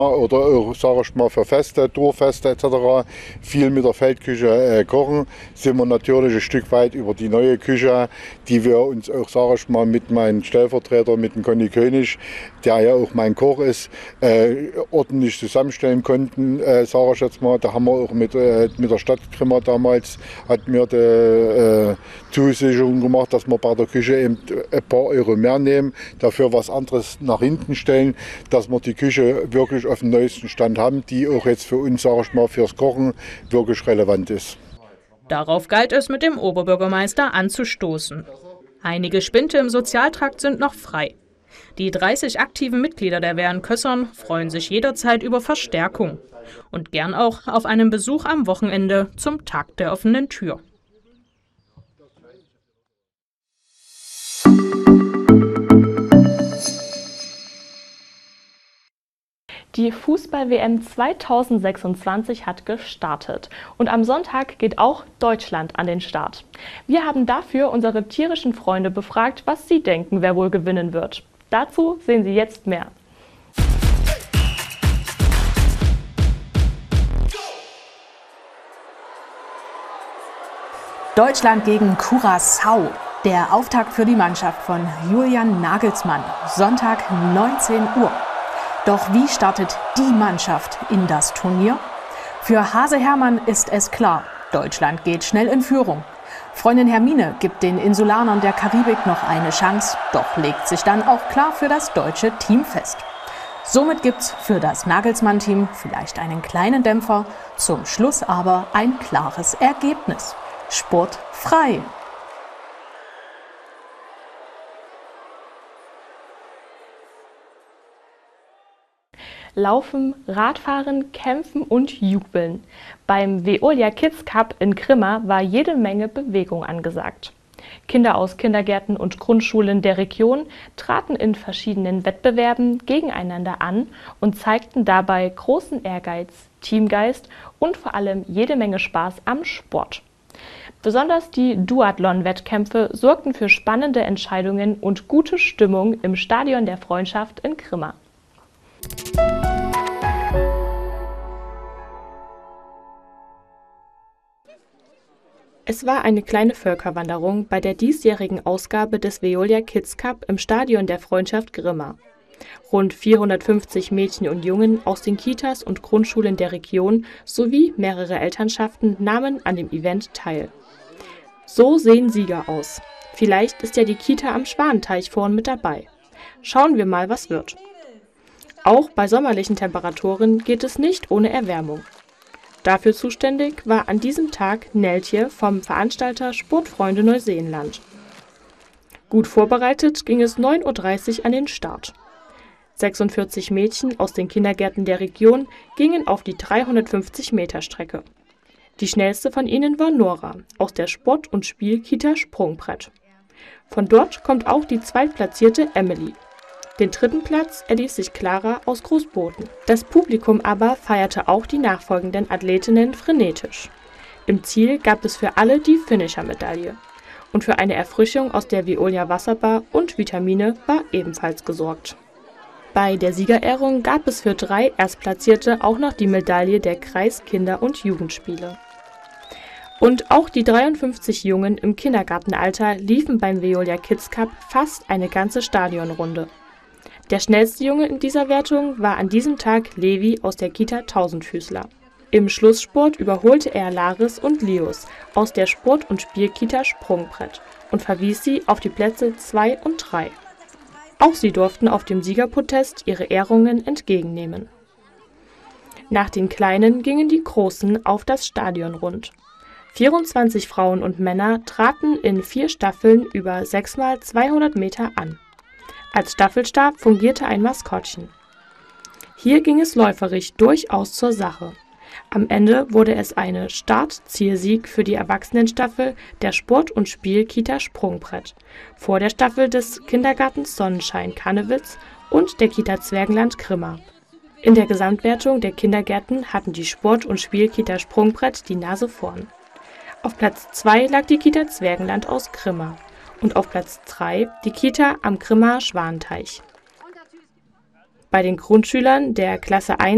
oder auch, sage ich mal, für Feste, Dorffeste etc. viel mit der Feldküche kochen, sind wir natürlich ein Stück weit über die neue Küche, die wir uns auch, sage ich mal, mit meinem Stellvertreter, mit dem Conny König, der ja auch mein Koch ist, ordentlich zusammenstellen konnten, sage ich jetzt mal. Da haben wir auch mit der Stadt Grimma damals, hat mir die Zusicherung gemacht, dass wir bei der Küche eben ein paar Euro mehr nehmen, dafür was anderes nach hinten stellen, dass wir die Küche wirklich auf dem neuesten Stand haben, die auch jetzt für uns, sage ich mal, fürs Kochen wirklich relevant ist. Darauf galt es mit dem Oberbürgermeister anzustoßen. Einige Spinte im Sozialtrakt sind noch frei. Die 30 aktiven Mitglieder der Wehren Kössern freuen sich jederzeit über Verstärkung und gern auch auf einen Besuch am Wochenende zum Tag der offenen Tür. Die Fußball-WM 2026 hat gestartet und am Sonntag geht auch Deutschland an den Start. Wir haben dafür unsere tierischen Freunde befragt, was sie denken, wer wohl gewinnen wird. Dazu sehen Sie jetzt mehr. Deutschland gegen Curaçao. Der Auftakt für die Mannschaft von Julian Nagelsmann. Sonntag 19 Uhr. Doch wie startet die Mannschaft in das Turnier? Für Hase Hermann ist es klar, Deutschland geht schnell in Führung. Freundin Hermine gibt den Insulanern der Karibik noch eine Chance, doch legt sich dann auch klar für das deutsche Team fest. Somit gibt's für das Nagelsmann-Team vielleicht einen kleinen Dämpfer, zum Schluss aber ein klares Ergebnis. Sportfrei. Laufen, Radfahren, Kämpfen und Jubeln. Beim Veolia Kids Cup in Grimma war jede Menge Bewegung angesagt. Kinder aus Kindergärten und Grundschulen der Region traten in verschiedenen Wettbewerben gegeneinander an und zeigten dabei großen Ehrgeiz, Teamgeist und vor allem jede Menge Spaß am Sport. Besonders die Duathlon-Wettkämpfe sorgten für spannende Entscheidungen und gute Stimmung im Stadion der Freundschaft in Grimma. Es war eine kleine Völkerwanderung bei der diesjährigen Ausgabe des Veolia Kids Cup im Stadion der Freundschaft Grimma. Rund 450 Mädchen und Jungen aus den Kitas und Grundschulen der Region sowie mehrere Elternschaften nahmen an dem Event teil. So sehen Sieger aus. Vielleicht ist ja die Kita am Schwanenteich vorn mit dabei. Schauen wir mal, was wird. Auch bei sommerlichen Temperaturen geht es nicht ohne Erwärmung. Dafür zuständig war an diesem Tag Neltje vom Veranstalter Sportfreunde Neuseeland. Gut vorbereitet ging es 9:30 Uhr an den Start. 46 Mädchen aus den Kindergärten der Region gingen auf die 350-Meter-Strecke. Die schnellste von ihnen war Nora aus der Sport- und Spielkita Sprungbrett. Von dort kommt auch die zweitplatzierte Emily. Den dritten Platz erlief sich Clara aus Großboden. Das Publikum aber feierte auch die nachfolgenden Athletinnen frenetisch. Im Ziel gab es für alle die Finisher-Medaille. Und für eine Erfrischung aus der Veolia Wasserbar und Vitamine war ebenfalls gesorgt. Bei der Siegerehrung gab es für 3 Erstplatzierte auch noch die Medaille der Kreiskinder- und Jugendspiele. Und auch die 53 Jungen im Kindergartenalter liefen beim Veolia Kids Cup fast eine ganze Stadionrunde. Der schnellste Junge in dieser Wertung war an diesem Tag Levi aus der Kita Tausendfüßler. Im Schlusssport überholte er Laris und Lius aus der Sport- und Spielkita Sprungbrett und verwies sie auf die Plätze 2 und 3. Auch sie durften auf dem Siegerpodest ihre Ehrungen entgegennehmen. Nach den Kleinen gingen die Großen auf das Stadion rund. 24 Frauen und Männer traten in 4 Staffeln über 6 mal 200 Meter an. Als Staffelstab fungierte ein Maskottchen. Hier ging es läuferisch durchaus zur Sache. Am Ende wurde es eine Start-Zielsieg für die Erwachsenenstaffel der Sport- und Spiel-Kita Sprungbrett, vor der Staffel des Kindergartens Sonnenschein Kannewitz und der Kita Zwergenland Grimma. In der Gesamtwertung der Kindergärten hatten die Sport- und Spiel-Kita Sprungbrett die Nase vorn. Auf Platz 2 lag die Kita Zwergenland aus Grimma und auf Platz 3 die Kita am Grimmaer Schwanenteich. Bei den Grundschülern der Klasse 1